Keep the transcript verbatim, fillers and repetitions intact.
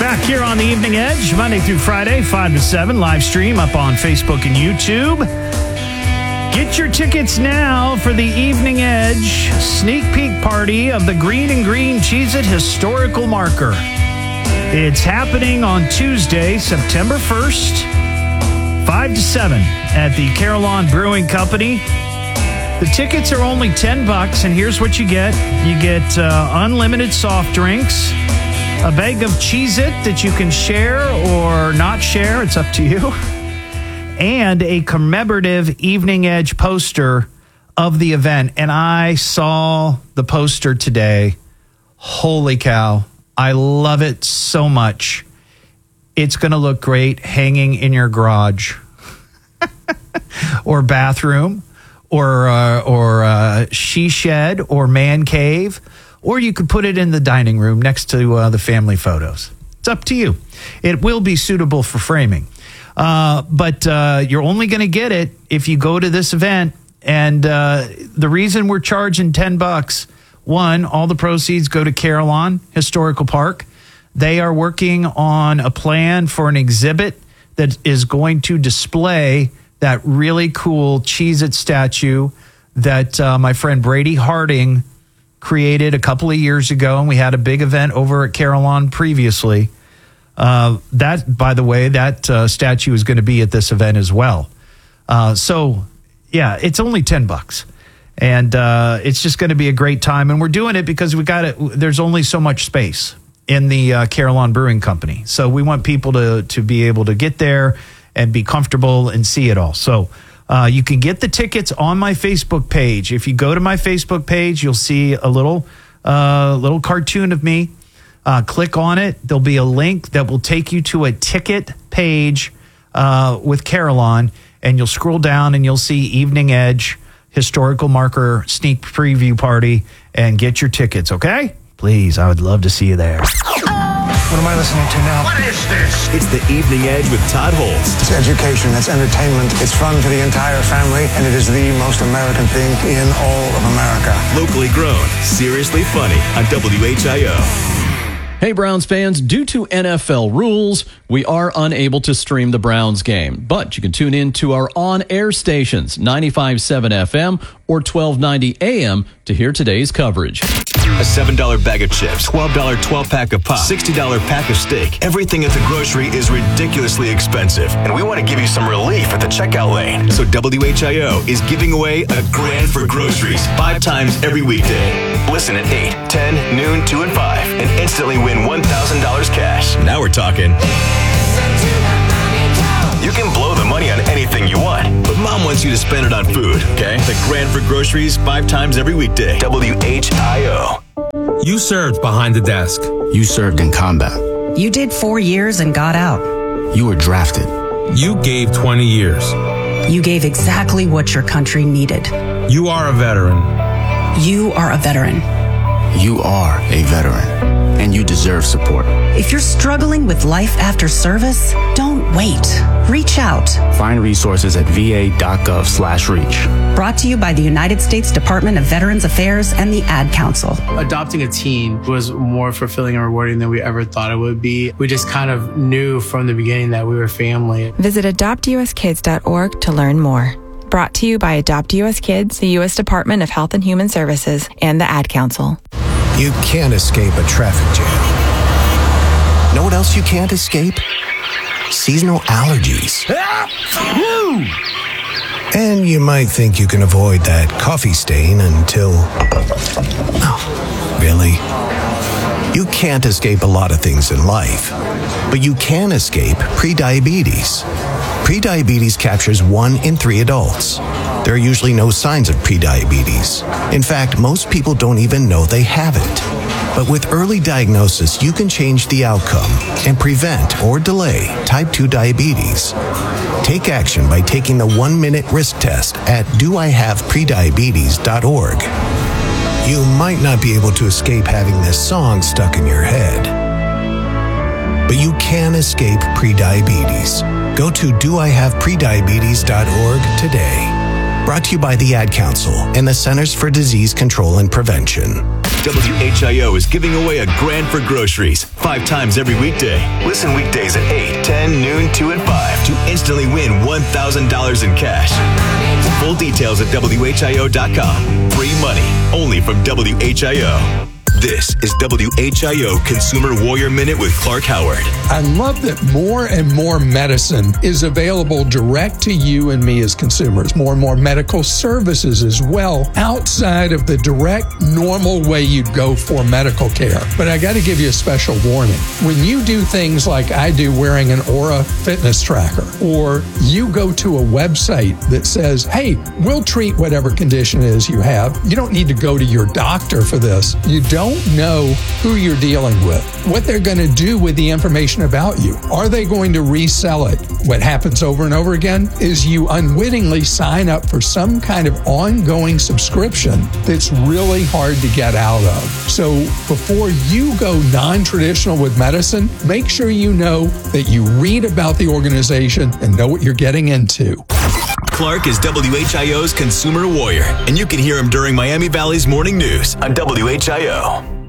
Back here on the Evening Edge, Monday through Friday, five to seven, live stream up on Facebook and YouTube. Get your tickets now for the Evening Edge sneak peek party of the Green and Green Cheez-It Historical Marker. It's happening on Tuesday, September first, five to seven at the Carillon Brewing Company. The tickets are only ten bucks, and here's what you get. You get uh, unlimited soft drinks, a bag of Cheez-It that you can share or not share. It's up to you. And a commemorative Evening Edge poster of the event. And I saw the poster today. Holy cow. I love it so much. It's going to look great hanging in your garage or bathroom or, uh, or uh, she shed or man cave. Or you could put it in the dining room next to uh, the family photos. It's up to you. It will be suitable for framing. Uh, but uh, you're only going to get it if you go to this event. And uh, the reason we're charging ten bucks, one, all the proceeds go to Carillon Historical Park. They are working on a plan for an exhibit that is going to display that really cool Cheez-It statue that uh, my friend Brady Harding created a couple of years ago, and we had a big event over at Carillon previously. Uh, that, by the way, that uh, statue is going to be at this event as well. Uh, so, yeah, it's only ten bucks, and uh, it's just going to be a great time. And we're doing it because we got it. There's only so much space in the uh, Carillon Brewing Company, so we want people to to be able to get there and be comfortable and see it all. So. Uh, you can get the tickets on my Facebook page. If you go to my Facebook page, you'll see a little uh, little cartoon of me. Uh, click on it. There'll be a link that will take you to a ticket page uh, with Carillon, and you'll scroll down and you'll see Evening Edge Historical Marker Sneak Preview Party and get your tickets, okay? Please, I would love to see you there. What am I listening to now? What is this? It's the Evening Edge with Todd Holst. It's education, it's entertainment, it's fun for the entire family, and it is the most American thing in all of America. Locally grown, seriously funny on W H I O. Hey, Browns fans, due to N F L rules, we are unable to stream the Browns game, but you can tune in to our on-air stations, ninety-five point seven F M or twelve ninety A M to hear today's coverage. A seven dollar bag of chips, twelve dollar twelve-pack of pop, sixty dollar pack of steak. Everything at the grocery is ridiculously expensive, and we want to give you some relief at the checkout lane. So W H I O is giving away a grand for groceries five times every weekday. Listen at eight, ten, noon, two, and five, and instantly win one thousand dollars cash. Now we're talking. You can blow the money on anything you want, but Mom wants you to spend it on food, okay? The grand for groceries five times every weekday. W H I O. You served behind the desk. You served in combat. You did four years and got out. You were drafted. You gave twenty years. You gave exactly what your country needed. You are a veteran. You are a veteran. You are a veteran, and you deserve support. If you're struggling with life after service, don't wait. Reach out. Find resources at va.gov slash reach. Brought to you by the United States Department of Veterans Affairs and the Ad Council. Adopting a teen was more fulfilling and rewarding than we ever thought it would be. We just kind of knew from the beginning that we were family. Visit adopt u s kids dot org to learn more. Brought to you by Adopt U S Kids, the U S Department of Health and Human Services, and the Ad Council. You can't escape a traffic jam. Know what else you can't escape? Seasonal allergies. And you might think you can avoid that coffee stain until... Oh, really? You can't escape a lot of things in life, but you can escape prediabetes. Prediabetes captures one in three adults. There are usually no signs of prediabetes. In fact, most people don't even know they have it. But with early diagnosis, you can change the outcome and prevent or delay type two diabetes. Take action by taking the one-minute risk test at do I have prediabetes dot org. You might not be able to escape having this song stuck in your head, but you can escape prediabetes. Go to do I have prediabetes dot org today. Brought to you by the Ad Council and the Centers for Disease Control and Prevention. W H I O is giving away a grand for groceries five times every weekday. Listen weekdays at eight, ten, noon, two, and five to instantly win one thousand dollars in cash. Full details at W H I O dot com. Free money only from W H I O. This is W H I O Consumer Warrior Minute with Clark Howard. I love that more and more medicine is available direct to you and me as consumers. More and more medical services as well, outside of the direct, normal way you'd go for medical care. But I got to give you a special warning. When you do things like I do, wearing an Aura fitness tracker, or you go to a website that says, hey, we'll treat whatever condition it is you have. You don't need to go to your doctor for this. You don't know who you're dealing with, what they're going to do with the information about you. Are they going to resell it? What happens over and over again is you unwittingly sign up for some kind of ongoing subscription that's really hard to get out of. So before you go non-traditional with medicine, make sure you know that you read about the organization and know what you're getting into. Clark is W H I O's Consumer Warrior, and you can hear him during Miami Valley's Morning News on W H I O.